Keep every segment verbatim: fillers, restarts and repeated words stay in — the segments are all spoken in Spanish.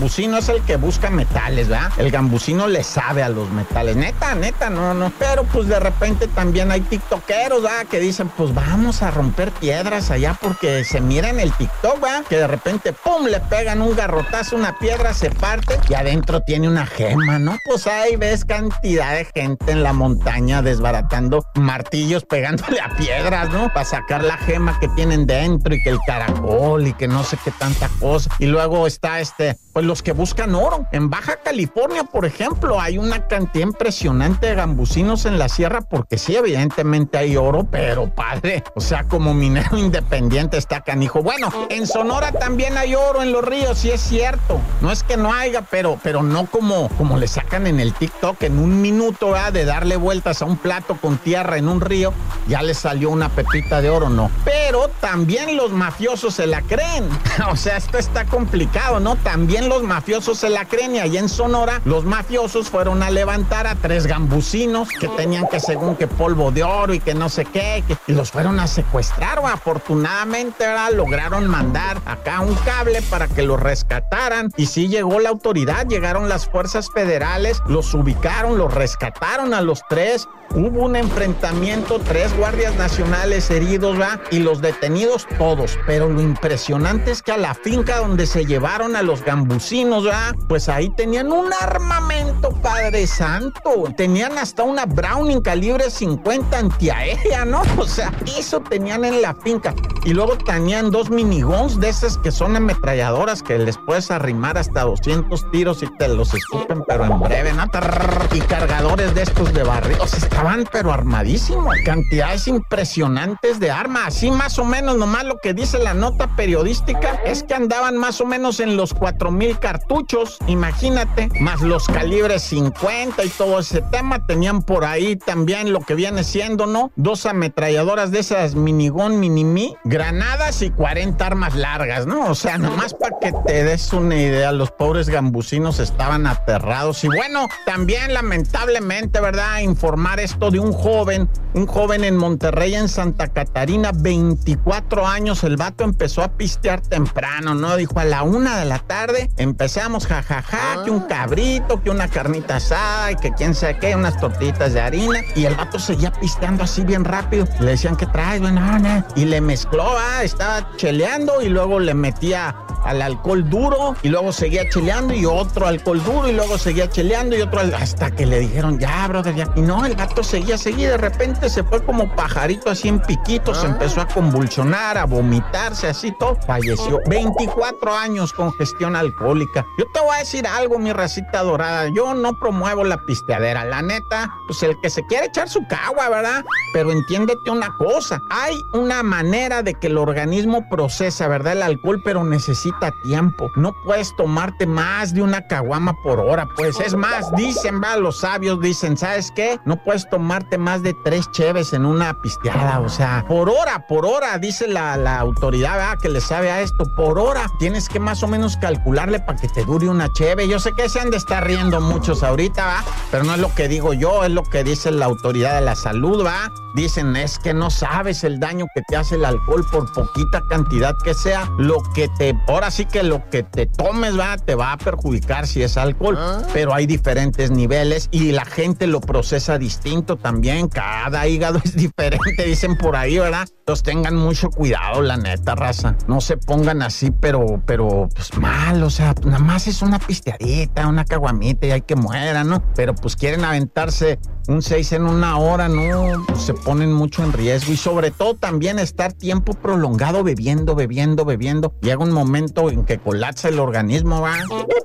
gambusino es el que busca metales, ¿verdad? El gambusino le sabe a los metales. Neta, neta, no, no. Pero pues de repente también hay tiktokeros, ¿verdad? Que dicen, pues vamos a romper piedras allá porque se mira en el TikTok, ¿verdad? Que de repente, pum, le pegan un garrotazo, una piedra se parte y adentro tiene una gema, ¿no? Pues ahí ves cantidad de gente en la montaña desbaratando martillos, pegándole a piedras, ¿no? Para sacar la gema que tienen dentro y que el caracol y que no sé qué tanta cosa. Y luego está este, pues los que buscan oro. En Baja California, por ejemplo, hay una cantidad impresionante de gambusinos en la sierra porque sí, evidentemente hay oro, pero padre, o sea, como minero independiente está canijo. Bueno, en Sonora también hay oro en los ríos, sí es cierto. No es que no haya, pero, pero no como, como le sacan en el TikTok en un minuto, ¿verdad? De darle vueltas a un plato con tierra en un río, ya le salió una pepita de oro, no. Pero también los mafiosos se la creen. O sea, esto está complicado, ¿no? También los mafiosos se la creen y allá en Sonora los mafiosos fueron a levantar a tres gambusinos que tenían que según que polvo de oro y que no sé qué, que, y los fueron a secuestrar, o afortunadamente, ¿verdad? Lograron mandar acá un cable para que los rescataran y sí llegó la autoridad, llegaron las fuerzas federales, los ubicaron, los rescataron a los tres. Hubo un enfrentamiento, tres guardias nacionales heridos, ¿verdad? Y los detenidos todos. Pero lo impresionante es que a la finca donde se llevaron a los gambusinos, ¿verdad? Pues ahí tenían un armamento, Padre Santo. Tenían hasta una Browning calibre cincuenta antiaérea, ¿no? O sea, eso tenían en la finca. Y luego tenían dos miniguns de esas que son ametralladoras que les puedes arrimar hasta doscientos tiros y te los escupen, pero en breve, ¿no? Y cargadores de estos de barril. O sea, estaban pero armadísimos. Cantidades impresionantes de armas. Así más o menos, nomás lo que dice la nota periodística es que andaban más o menos en los cuatro mil cartuchos, imagínate, más los calibres cincuenta y todo ese tema. Tenían por ahí también lo que viene siendo, ¿no? Dos ametralladoras de esas minigun, mini-mi, granadas y cuarenta armas largas, ¿no? O sea, nomás para que te des una idea, los pobres gambusinos estaban aterrados. Y bueno, también lamentablemente, ¿verdad? Informar esto de un joven, un joven en Monterrey, en Santa Catarina, veinticuatro años, el vato empezó a pistear temprano, ¿no? Dijo, a la una de la tarde empezamos, jajaja, ja, ja, que un cabrito, que una carnita asada y que quién sabe qué, unas tortitas de harina, y el vato seguía pisteando así bien rápido. Le decían, ¿qué traes? Bueno, no, y le mezcló, ah, estaba cheleando y luego le metía al alcohol duro y luego seguía cheleando y otro alcohol duro y luego seguía cheleando y otro, hasta que le dijeron, ya, brother, ya. Y no, el gato seguía, seguía, de repente se fue como pajarito así en piquitos, se empezó a convulsionar, a vomitarse, así todo, falleció. veinticuatro años, congestión alcohólica. Yo te voy a decir algo, mi racita dorada, yo no promuevo la pisteadera, la neta, pues el que se quiere echar su cagua, ¿verdad? Pero entiéndete una cosa, hay una manera de que el organismo procesa, ¿verdad? El alcohol, pero necesita tiempo. No puedes tomarte más de una caguama por hora, pues. Es más, dicen, va, los sabios dicen, ¿sabes qué? No puedes tomarte más de tres cheves en una pisteada, o sea, por hora, por hora, dice la, la autoridad, ¿verdad? Que le sabe a esto, por hora. Tienes que más o menos calcularle para que te dure una cheve. Yo sé que se han de estar riendo muchos ahorita, ¿va? Pero no es lo que digo yo, es lo que dice la autoridad de la salud, ¿va? Dicen, es que no sabes el daño que te hace el alcohol por poquita cantidad que sea. Lo que te, ahora sí que lo que te tomes, va, te va a perjudicar si es alcohol. ¿Ah? Pero hay diferentes niveles y la gente lo procesa distinto también. Cada hígado es diferente, dicen por ahí, ¿verdad? Entonces tengan mucho cuidado, la neta, raza. No se pongan así, pero, pero, pues mal, o sea, nada más es una pisteadita, una caguamita y hay que muera, ¿no? Pero pues quieren aventarse un seis en una hora, ¿no? Pues se ponen mucho en riesgo y sobre todo también estar tiempo prolongado bebiendo, bebiendo, bebiendo. Llega un momento en que colapsa el organismo, ¿va?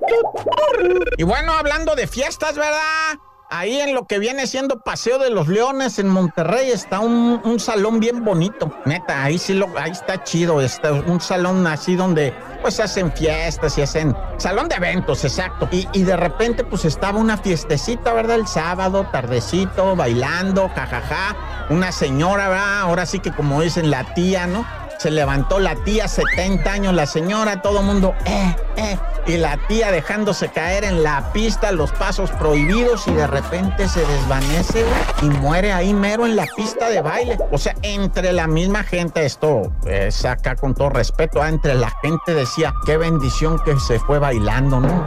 Y bueno, hablando de fiestas, ¿verdad? Ahí en lo que viene siendo Paseo de los Leones en Monterrey está un, un salón bien bonito. Neta, ahí sí lo, ahí está chido. Está un salón así donde pues hacen fiestas y hacen salón de eventos, exacto. Y, y de repente pues estaba una fiestecita, ¿verdad? El sábado, tardecito, bailando, jajaja. Una señora, ¿verdad? Ahora sí que como dicen la tía, ¿no? Se levantó la tía, setenta años la señora, todo mundo, eh, eh, y la tía dejándose caer en la pista, los pasos prohibidos, y de repente se desvanece, güey, y muere ahí mero en la pista de baile. O sea, entre la misma gente, esto es acá con todo respeto, ¿eh? Entre la gente decía, qué bendición que se fue bailando, ¿no?